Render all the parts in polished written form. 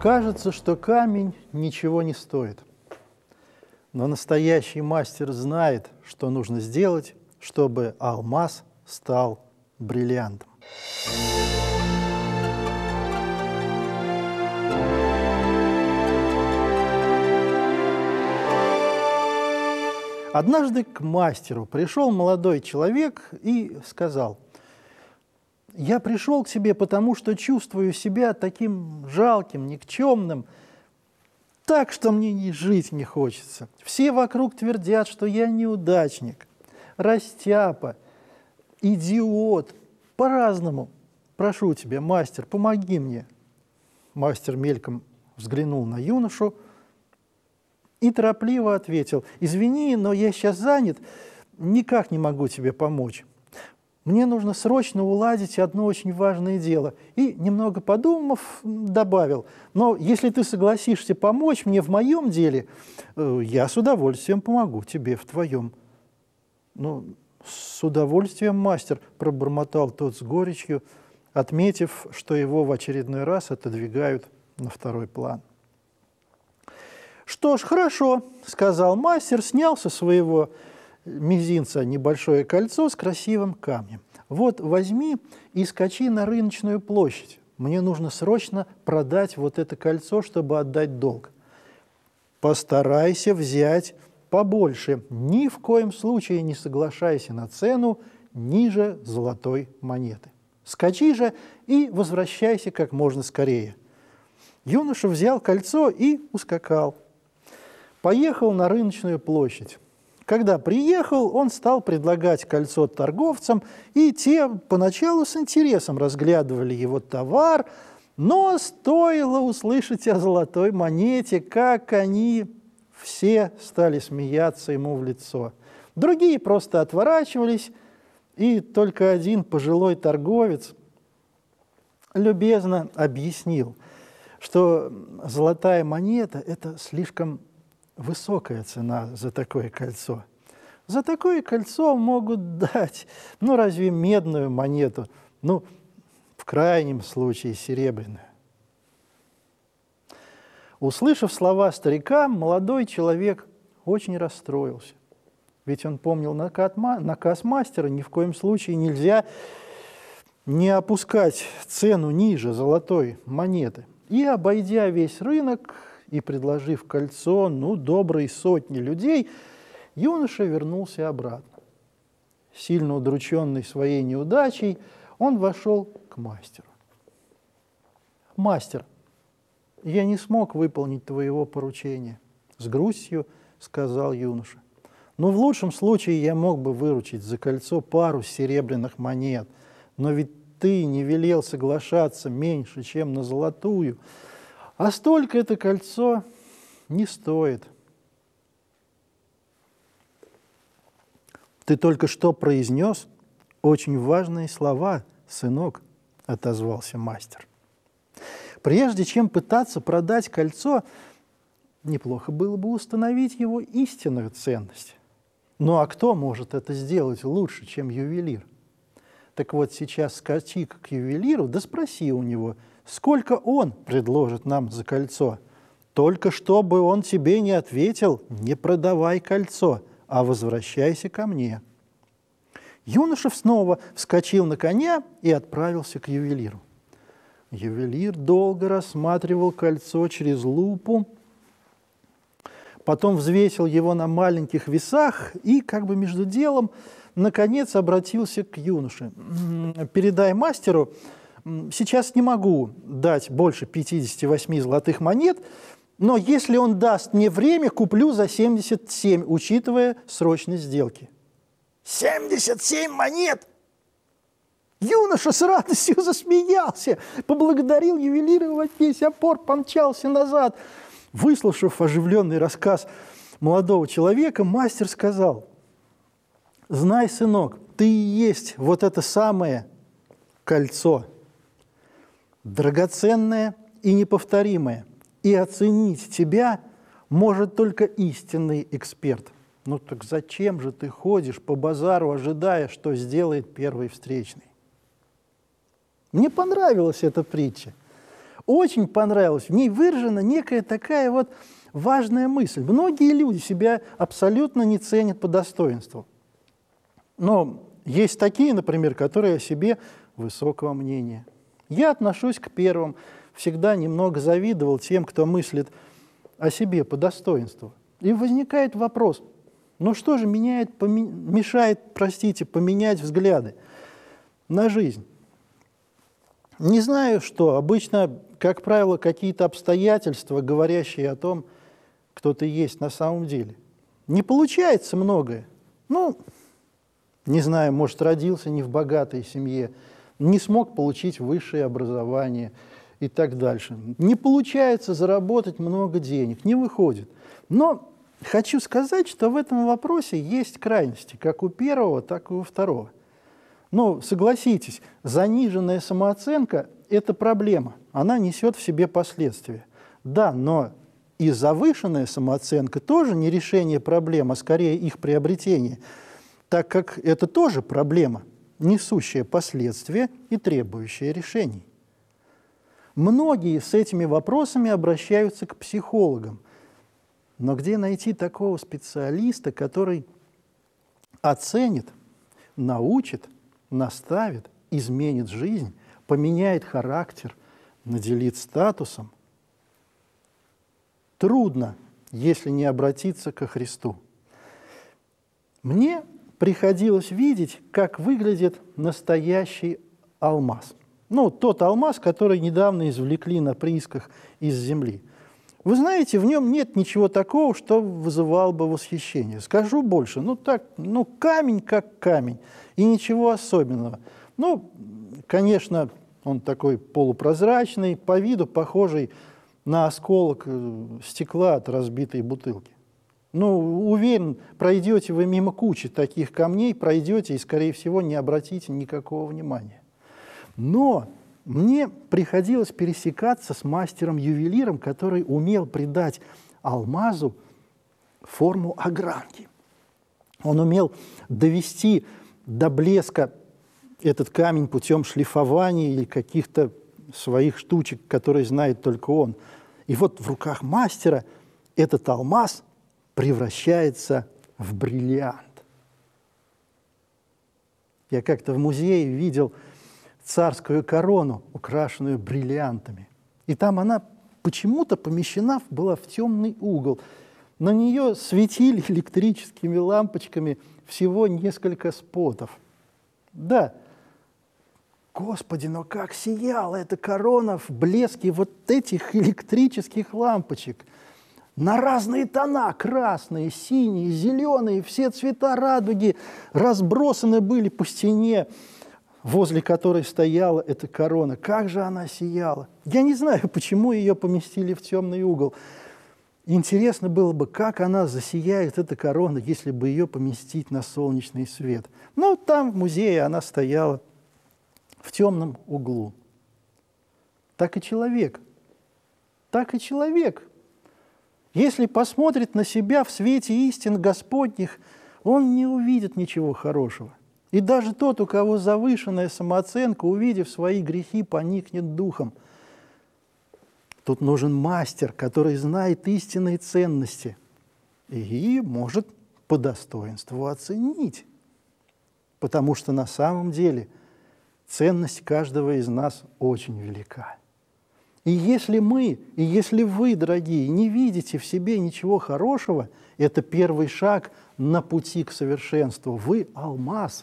Кажется, что камень ничего не стоит. Но настоящий мастер знает, что нужно сделать, чтобы алмаз стал бриллиантом. Однажды к мастеру пришел молодой человек и сказал: «Я пришел к тебе, потому что чувствую себя таким жалким, никчемным, так, что мне и жить не хочется. Все вокруг твердят, что я неудачник, растяпа, идиот, по-разному. Прошу тебя, мастер, помоги мне». Мастер мельком взглянул на юношу и торопливо ответил: «Извини, но я сейчас занят, никак не могу тебе помочь. Мне нужно срочно уладить одно очень важное дело». И, немного подумав, добавил: «Но если ты согласишься помочь мне в моем деле, я с удовольствием помогу тебе в твоем». «Ну, с удовольствием, мастер», – пробормотал тот с горечью, отметив, что его в очередной раз отодвигают на второй план. «Что ж, хорошо», – сказал мастер, снял со своего мизинца небольшое кольцо с красивым камнем. «Вот возьми и скачи на рыночную площадь. Мне нужно срочно продать вот это кольцо, чтобы отдать долг. Постарайся взять побольше. Ни в коем случае не соглашайся на цену ниже золотой монеты. Скачи же и возвращайся как можно скорее». Юноша взял кольцо и ускакал. Поехал на рыночную площадь. Когда приехал, он стал предлагать кольцо торговцам, и те поначалу с интересом разглядывали его товар, но стоило услышать о золотой монете, как они все стали смеяться ему в лицо. Другие просто отворачивались, и только один пожилой торговец любезно объяснил, что золотая монета – это слишком высокая цена за такое кольцо. За такое кольцо могут дать, разве медную монету, в крайнем случае серебряную. Услышав слова старика, молодой человек очень расстроился. Ведь он помнил наказ мастера: ни в коем случае нельзя не опускать цену ниже золотой монеты. И, обойдя весь рынок и предложив кольцо доброй сотни людей, юноша вернулся обратно. Сильно удрученный своей неудачей, он вошел к мастеру. «Мастер, я не смог выполнить твоего поручения», – с грустью сказал юноша. «В лучшем случае я мог бы выручить за кольцо пару серебряных монет, но ведь ты не велел соглашаться меньше, чем на золотую, а столько это кольцо не стоит». «Ты только что произнес очень важные слова, сынок», – отозвался мастер. «Прежде чем пытаться продать кольцо, неплохо было бы установить его истинную ценность. А кто может это сделать лучше, чем ювелир? Так вот, сейчас скачи к ювелиру, да спроси у него, сколько он предложит нам за кольцо. Только чтобы он тебе не ответил: не продавай кольцо, а возвращайся ко мне». Юноша снова вскочил на коня и отправился к ювелиру. Ювелир долго рассматривал кольцо через лупу, потом взвесил его на маленьких весах и, между делом, наконец обратился к юноше. «Передай мастеру, сейчас не могу дать больше 58 золотых монет, но если он даст мне время, куплю за 77, учитывая срочность сделки». 77 монет! Юноша с радостью засмеялся, поблагодарил ювелира во весь опор, помчался назад. Выслушав оживленный рассказ молодого человека, мастер сказал: «Знай, сынок, ты и есть вот это самое кольцо, драгоценное и неповторимое, и оценить тебя может только истинный эксперт. Так зачем же ты ходишь по базару, ожидая, что сделает первый встречный?» Мне понравилась эта притча. Очень понравилось. В ней выражена некая такая вот важная мысль. Многие люди себя абсолютно не ценят по достоинству. Но есть такие, например, которые о себе высокого мнения. Я отношусь к первым, всегда немного завидовал тем, кто мыслит о себе по достоинству. И возникает вопрос, ну что же мешает, поменять взгляды на жизнь? Не знаю, что. Обычно, как правило, какие-то обстоятельства, говорящие о том, кто ты есть на самом деле. Не получается многое. Ну, не знаю, может, родился не в богатой семье, не смог получить высшее образование и так дальше. Не получается заработать много денег, не выходит. Но хочу сказать, что в этом вопросе есть крайности, как у первого, так и у второго. Но согласитесь, заниженная самооценка – это проблема, она несет в себе последствия. Да, но и завышенная самооценка тоже не решение проблем, а скорее их приобретение, так как это тоже проблема, несущая последствия и требующая решений. Многие с этими вопросами обращаются к психологам. Но где найти такого специалиста, который оценит, научит, наставит, изменит жизнь, поменяет характер, наделит статусом? Трудно, если не обратиться ко Христу. Мне приходилось видеть, как выглядит настоящий алмаз. Ну, тот алмаз, который недавно извлекли на приисках из земли. Вы знаете, в нем нет ничего такого, что вызывало бы восхищение. Скажу больше, камень как камень, и ничего особенного. Ну, конечно, он такой полупрозрачный, по виду похожий на осколок стекла от разбитой бутылки. Ну, уверен, пройдете вы мимо кучи таких камней, пройдете и, скорее всего, не обратите никакого внимания. Но мне приходилось пересекаться с мастером-ювелиром, который умел придать алмазу форму огранки. Он умел довести до блеска этот камень путем шлифования или каких-то своих штучек, которые знает только он. И вот в руках мастера этот алмаз превращается в бриллиант. Я как-то в музее видел царскую корону, украшенную бриллиантами. И там она почему-то помещена была в темный угол. На нее светили электрическими лампочками всего несколько спотов. Да, Господи, но как сияла эта корона в блеске вот этих электрических лампочек! На разные тона, красные, синие, зеленые, все цвета радуги разбросаны были по стене, возле которой стояла эта корона. Как же она сияла! Я не знаю, почему ее поместили в темный угол. Интересно было бы, как она засияет, эта корона, если бы ее поместить на солнечный свет. Но там в музее она стояла в темном углу. Так и человек. Так и человек. Если посмотрит на себя в свете истин Господних, он не увидит ничего хорошего. И даже тот, у кого завышенная самооценка, увидев свои грехи, поникнет духом. Тут нужен мастер, который знает истинные ценности и может по достоинству оценить. Потому что на самом деле ценность каждого из нас очень велика. И если мы, и если вы, дорогие, не видите в себе ничего хорошего, это первый шаг на пути к совершенству. Вы алмаз.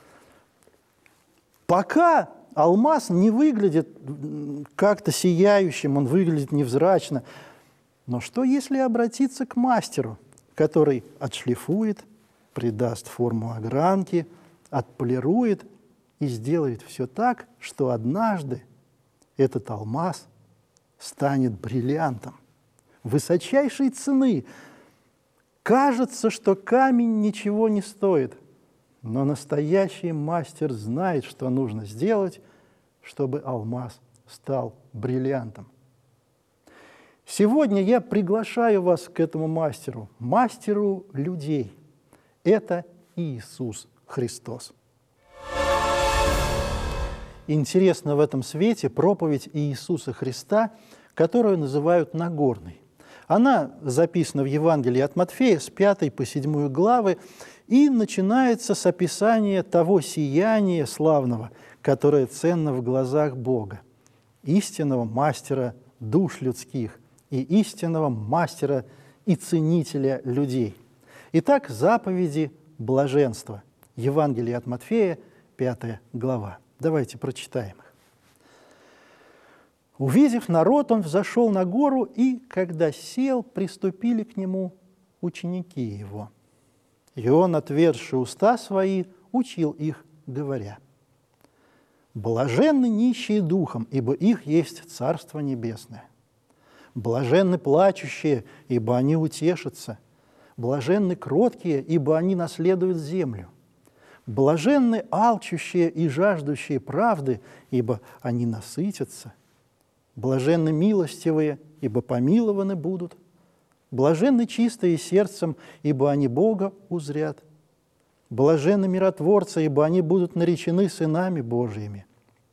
Пока алмаз не выглядит как-то сияющим, он выглядит невзрачно. Но что, если обратиться к мастеру, который отшлифует, придаст форму огранки, отполирует и сделает все так, что однажды этот алмаз станет бриллиантом высочайшей цены. Кажется, что камень ничего не стоит, но настоящий мастер знает, что нужно сделать, чтобы алмаз стал бриллиантом. Сегодня я приглашаю вас к этому мастеру, мастеру людей. Это Иисус Христос. интересна в этом свете проповедь Иисуса Христа, которую называют Нагорной. Она записана в Евангелии от Матфея с 5 по 7 главы и начинается с описания того сияния славного, которое ценно в глазах Бога, истинного мастера душ людских и истинного мастера и ценителя людей. Итак, заповеди блаженства. Евангелие от Матфея, 5 глава. Давайте прочитаем их. «Увидев народ, он взошел на гору, и, когда сел, приступили к нему ученики его. И он, отверзши уста свои, учил их, говоря: блаженны нищие духом, ибо их есть Царство Небесное. Блаженны плачущие, ибо они утешатся. Блаженны кроткие, ибо они наследуют землю. Блаженны алчущие и жаждущие правды, ибо они насытятся. Блаженны милостивые, ибо помилованы будут. Блаженны чистые сердцем, ибо они Бога узрят. Блаженны миротворцы, ибо они будут наречены сынами Божьими.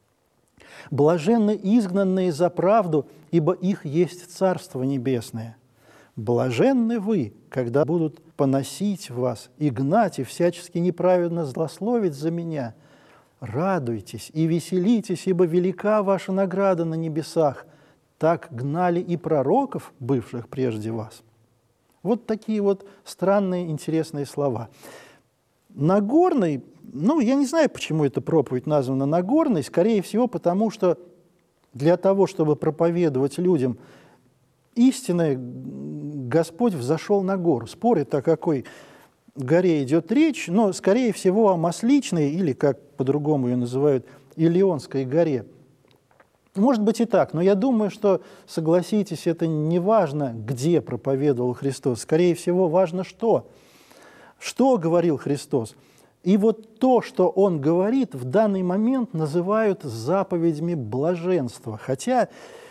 Блаженны изгнанные за правду, ибо их есть Царство Небесное. Блаженны вы, когда будут поносить вас и гнать, и всячески неправедно злословить за меня. Радуйтесь и веселитесь, ибо велика ваша награда на небесах. Так гнали и пророков, бывших прежде вас». Вот такие вот странные, интересные слова. Нагорный, я не знаю, почему эта проповедь названа Нагорной, скорее всего, потому что для того, чтобы проповедовать людям истины, Господь взошел на гору. Спорят, о какой горе идет речь, но, скорее всего, о Масличной, или, как по-другому ее называют, Илионской горе. Может быть и так, но я думаю, что, согласитесь, это не важно, где проповедовал Христос. Скорее всего, важно что. Что говорил Христос? И вот то, что Он говорит, в данный момент называют заповедями блаженства. Хотя,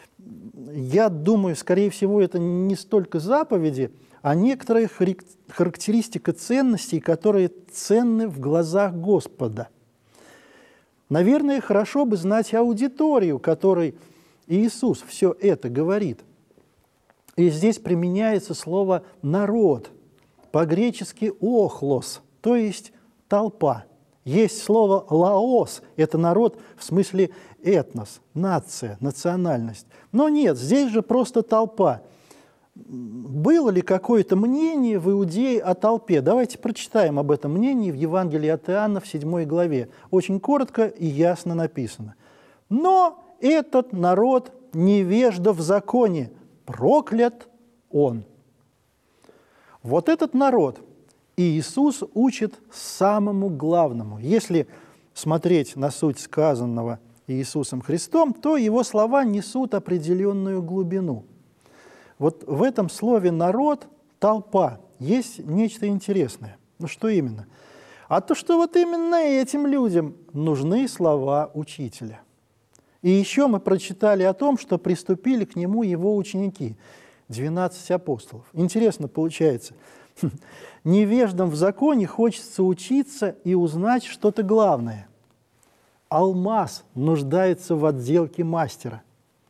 я думаю, скорее всего, это не столько заповеди, а некоторая характеристика ценностей, которые ценны в глазах Господа. Наверное, хорошо бы знать аудиторию, которой Иисус все это говорит. И здесь применяется слово «народ», по-гречески «охлос», то есть «толпа». Есть слово «лаос», это народ в смысле этнос, нация, национальность. Но нет, здесь же просто толпа. Было ли какое-то мнение в Иудее о толпе? Давайте прочитаем об этом мнении в Евангелии от Иоанна в 7 главе. Очень коротко и ясно написано. «Но этот народ невежда в законе, проклят он». Вот этот народ Иисус учит самому главному. Если смотреть на суть сказанного Иисусом Христом, то его слова несут определенную глубину. Вот в этом слове «народ», «толпа» есть нечто интересное. Ну что именно? А то, что вот именно этим людям нужны слова учителя. И еще мы прочитали о том, что приступили к нему его ученики, 12 апостолов. Интересно получается. Невеждам в законе хочется учиться и узнать что-то главное. Алмаз нуждается в отделке мастера.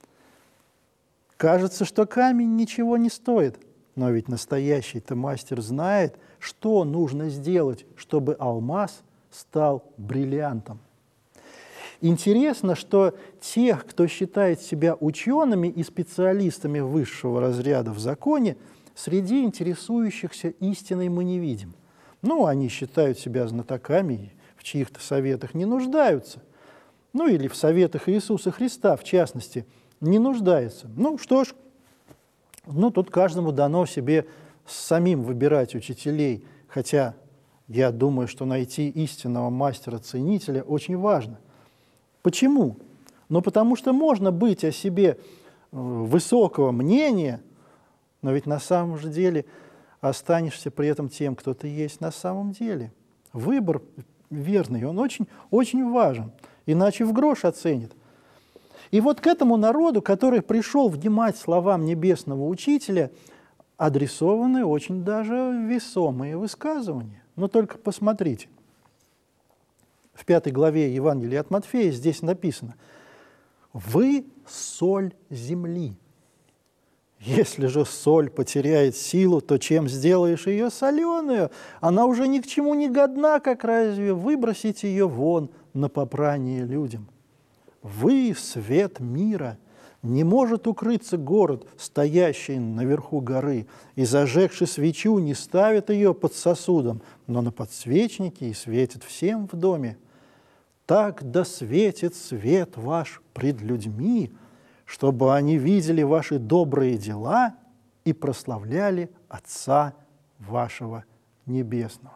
Кажется, что камень ничего не стоит, но ведь настоящий-то мастер знает, что нужно сделать, чтобы алмаз стал бриллиантом. Интересно, что тех, кто считает себя учеными и специалистами высшего разряда в законе, среди интересующихся истиной мы не видим. Они считают себя знатоками и в чьих-то советах не нуждаются. Или в советах Иисуса Христа, в частности, не нуждается. Что ж, тут каждому дано себе самим выбирать учителей, хотя я думаю, что найти истинного мастера-ценителя очень важно. Почему? Потому что можно быть о себе высокого мнения, но ведь на самом же деле останешься при этом тем, кто ты есть на самом деле. Выбор верный, он очень, очень важен, иначе в грош оценит. И вот к этому народу, который пришел внимать словам небесного учителя, адресованы очень даже весомые высказывания. Но только посмотрите. в 5 главе Евангелия от Матфея здесь написано: «Вы соль земли. Если же соль потеряет силу, то чем сделаешь ее соленую? Она уже ни к чему не годна, как разве выбросить ее вон на попрание людям? Вы свет мира. Не может укрыться город, стоящий наверху горы, и, зажегши свечу, не ставит ее под сосудом, но на подсвечнике и светит всем в доме. Так да светит свет ваш пред людьми, чтобы они видели ваши добрые дела и прославляли Отца вашего Небесного».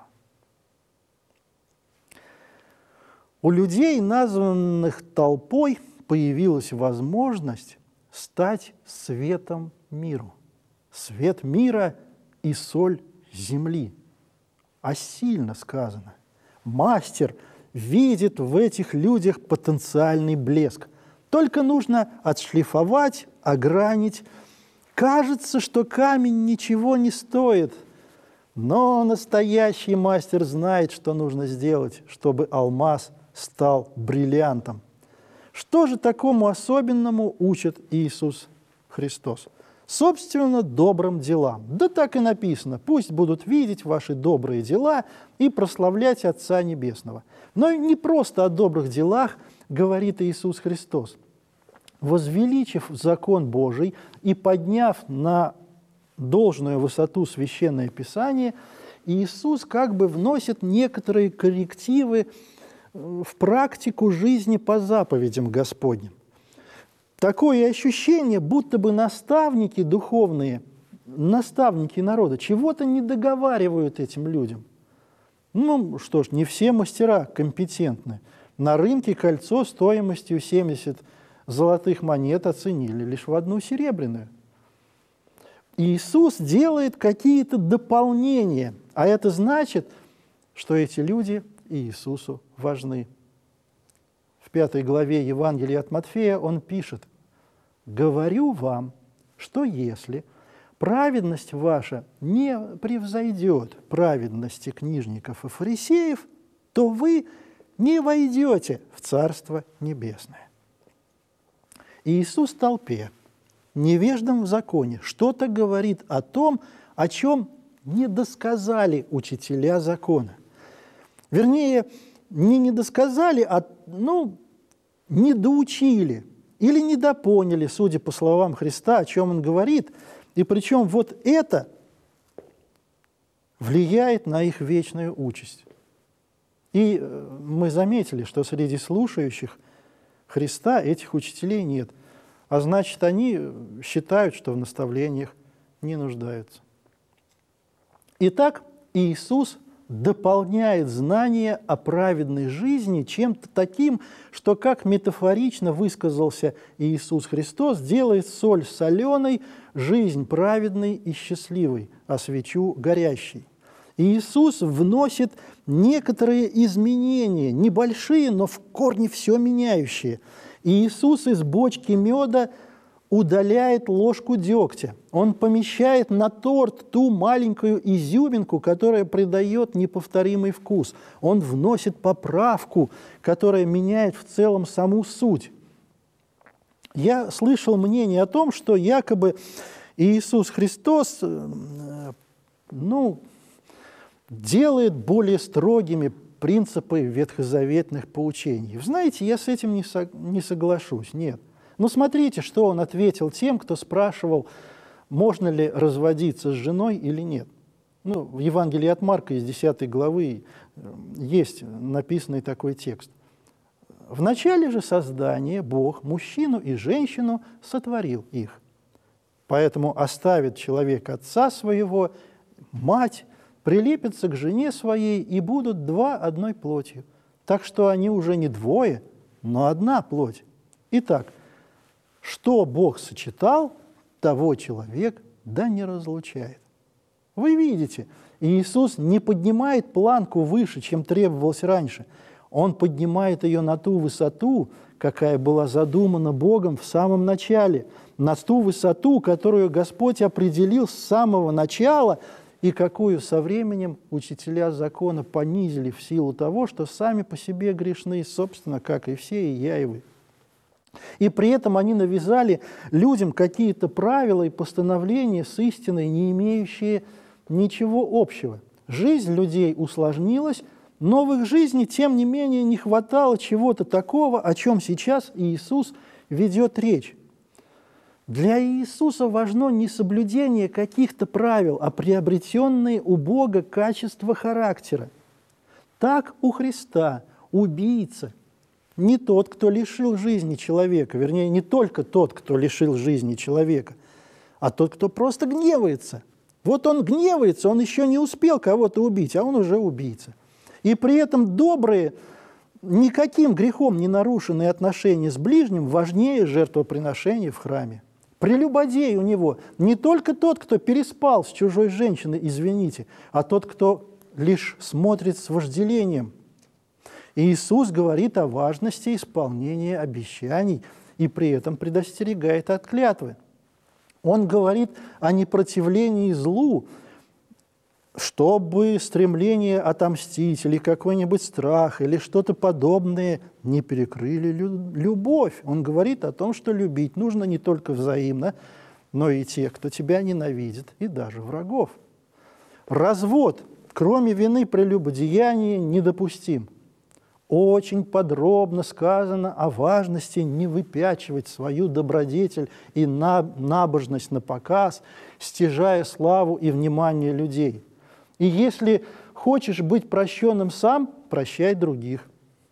У людей, названных толпой, появилась возможность стать светом миру. Свет мира и соль земли. А сильно сказано. Мастер видит в этих людях потенциальный блеск. Только нужно отшлифовать, огранить. Кажется, что камень ничего не стоит, но настоящий мастер знает, что нужно сделать, чтобы алмаз стал бриллиантом. Что же такому особенному учит Иисус Христос? Собственно, добрым делам. Да так и написано: «Пусть будут видеть ваши добрые дела и прославлять Отца Небесного». Но не просто о добрых делах говорит Иисус Христос. Возвеличив закон Божий и подняв на должную высоту Священное Писание, Иисус как бы вносит некоторые коррективы в практику жизни по заповедям Господним. Такое ощущение, будто бы наставники духовные, наставники народа чего-то не договаривают этим людям. Ну что ж, не все мастера компетентны. На рынке кольцо стоимостью 70 золотых монет оценили лишь в 1 серебряную. Иисус делает какие-то дополнения, а это значит, что эти люди Иисусу важны. В 5 главе Евангелия от Матфея он пишет: «Говорю вам, что если праведность ваша не превзойдет праведности книжников и фарисеев, то вы не войдете в Царство Небесное». Иисус толпе, невеждам в законе, что-то говорит о том, о чем не досказали учителя закона. Вернее, не недосказали, а недоучили или недопоняли, судя по словам Христа, о чем Он говорит. И причем вот это влияет на их вечную участь. И мы заметили, что среди слушающих Христа этих учителей нет. А значит, они считают, что в наставлениях не нуждаются. Итак, Иисус дополняет знание о праведной жизни чем-то таким, что, как метафорично высказался Иисус Христос, делает соль соленой, жизнь праведной и счастливой, а свечу горящей. Иисус вносит некоторые изменения, небольшие, но в корне все меняющие. Иисус из бочки меда удаляет ложку дегтя. Он помещает на торт ту маленькую изюминку, которая придает неповторимый вкус. Он вносит поправку, которая меняет в целом саму суть. Я слышал мнение о том, что якобы Иисус Христос, делает более строгими принципы ветхозаветных поучений. Вы знаете, я с этим не соглашусь, нет. Но смотрите, что он ответил тем, кто спрашивал, можно ли разводиться с женой или нет. В Евангелии от Марка из 10 главы есть написанный такой текст. «В начале же создания Бог мужчину и женщину сотворил их. Поэтому оставит человек отца своего, мать, прилепятся к жене своей и будут два одной плотью. Так что они уже не двое, но одна плоть. Итак, что Бог сочетал, того человек да не разлучает». Вы видите, Иисус не поднимает планку выше, чем требовалось раньше. Он поднимает ее на ту высоту, какая была задумана Богом в самом начале, на ту высоту, которую Господь определил с самого начала и какую со временем учителя закона понизили в силу того, что сами по себе грешны, собственно, как и все, и я, и вы. И при этом они навязали людям какие-то правила и постановления с истиной, не имеющие ничего общего. Жизнь людей усложнилась, но в их жизни, тем не менее, не хватало чего-то такого, о чем сейчас Иисус ведет речь. Для Иисуса важно не соблюдение каких-то правил, а приобретенные у Бога качества характера. Так у Христа убийца не тот, кто лишил жизни человека, вернее, не только тот, кто лишил жизни человека, а тот, кто просто гневается. Вот он гневается, он еще не успел кого-то убить, а он уже убийца. И при этом добрые, никаким грехом не нарушенные отношения с ближним важнее жертвоприношения в храме. Прелюбодей у него не только тот, кто переспал с чужой женщиной, извините, а тот, кто лишь смотрит с вожделением. И Иисус говорит о важности исполнения обещаний и при этом предостерегает от клятвы. Он говорит о непротивлении злу, чтобы стремление отомстить или какой-нибудь страх или что-то подобное не перекрыли любовь. Он говорит о том, что любить нужно не только взаимно, но и тех, кто тебя ненавидит, и даже врагов. Развод, кроме вины прелюбодеяния, недопустим. Очень подробно сказано о важности не выпячивать свою добродетель и набожность на показ, стяжая славу и внимание людей. И если хочешь быть прощенным сам, прощай других.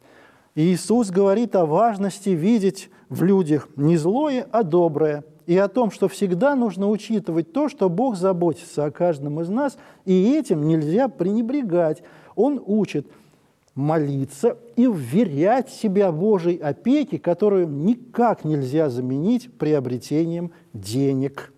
И Иисус говорит о важности видеть в людях не злое, а доброе, и о том, что всегда нужно учитывать то, что Бог заботится о каждом из нас, и этим нельзя пренебрегать. Он учит молиться и вверять себя Божьей опеке, которую никак нельзя заменить приобретением денег.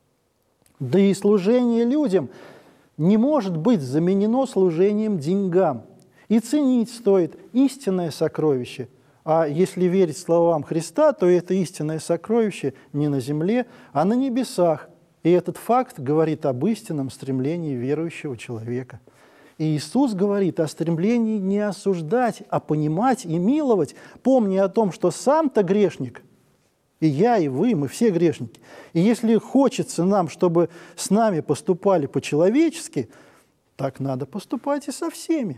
Да и служение людям не может быть заменено служением деньгам. И ценить стоит истинное сокровище. А если верить словам Христа, то это истинное сокровище не на земле, а на небесах. И этот факт говорит об истинном стремлении верующего человека. И Иисус говорит о стремлении не осуждать, а понимать и миловать, помня о том, что сам-то грешник, и я, и вы, мы все грешники. И если хочется нам, чтобы с нами поступали по-человечески, так надо поступать и со всеми.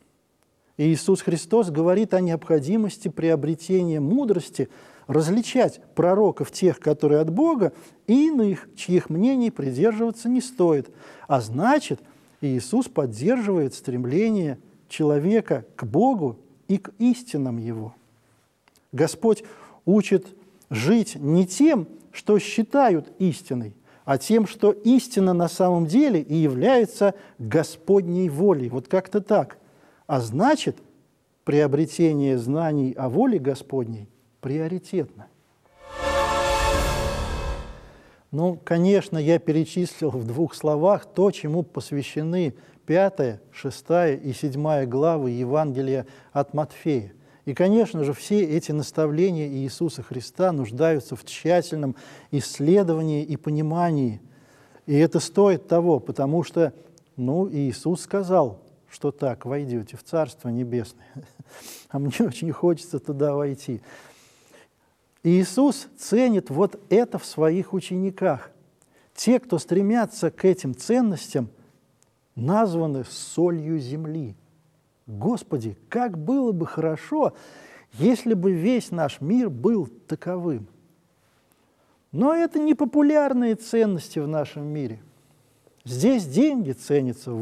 И Иисус Христос говорит о необходимости приобретения мудрости, различать пророков тех, которые от Бога, и иных, чьих мнений придерживаться не стоит. А значит, Иисус поддерживает стремление человека к Богу и к истинам Его. Господь учит жить не тем, что считают истиной, а тем, что истина на самом деле и является Господней волей. Вот как-то так. А значит, приобретение знаний о воле Господней приоритетно. Ну, конечно, я перечислил в 2 словах то, чему посвящены 5, 6 и 7 главы Евангелия от Матфея. И, конечно же, все эти наставления Иисуса Христа нуждаются в тщательном исследовании и понимании. И это стоит того, потому что, Иисус сказал, что так войдете в Царство Небесное. А мне очень хочется туда войти. Иисус ценит вот это в своих учениках. Те, кто стремятся к этим ценностям, названы солью земли. Господи, как было бы хорошо, если бы весь наш мир был таковым. Но это не популярные ценности в нашем мире. Здесь деньги ценятся